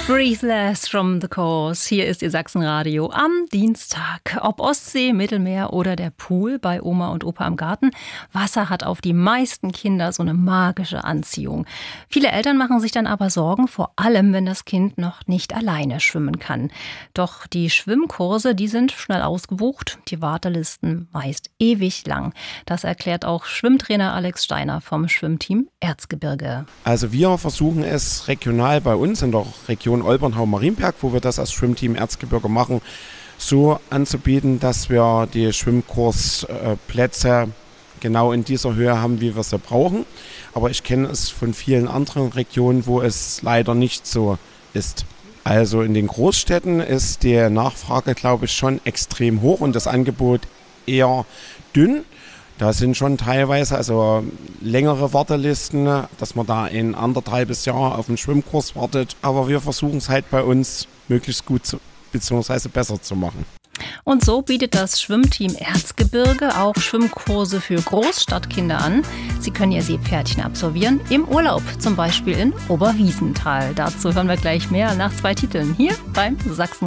Breathless from the Course. Hier ist Ihr Sachsenradio am Dienstag. Ob Ostsee, Mittelmeer oder der Pool bei Oma und Opa im Garten, Wasser hat auf die meisten Kinder so eine magische Anziehung. Viele Eltern machen sich dann aber Sorgen, vor allem wenn das Kind noch nicht alleine schwimmen kann. Doch die Schwimmkurse, die sind schnell ausgebucht, die Wartelisten meist ewig lang. Das erklärt auch Schwimmtrainer Alex Steiner vom Schwimmteam Erzgebirge. Also wir versuchen es regional bei uns in der Region Olbernhau-Marienberg, wo wir das als Schwimmteam Erzgebirge machen, so anzubieten, dass wir die Schwimmkursplätze genau in dieser Höhe haben, wie wir sie brauchen. Aber ich kenne es von vielen anderen Regionen, wo es leider nicht so ist. Also in den Großstädten ist die Nachfrage, glaube ich, schon extrem hoch und das Angebot eher dünn. Da sind schon teilweise längere Wartelisten, dass man da ein 1,5 Jahr auf einen Schwimmkurs wartet. Aber wir versuchen es halt bei uns möglichst gut bzw. besser zu machen. Und so bietet das Schwimmteam Erzgebirge auch Schwimmkurse für Großstadtkinder an. Sie können ihr Seepferdchen absolvieren, im Urlaub, zum Beispiel in Oberwiesenthal. Dazu hören wir gleich mehr nach 2 Titeln hier beim Sachsen.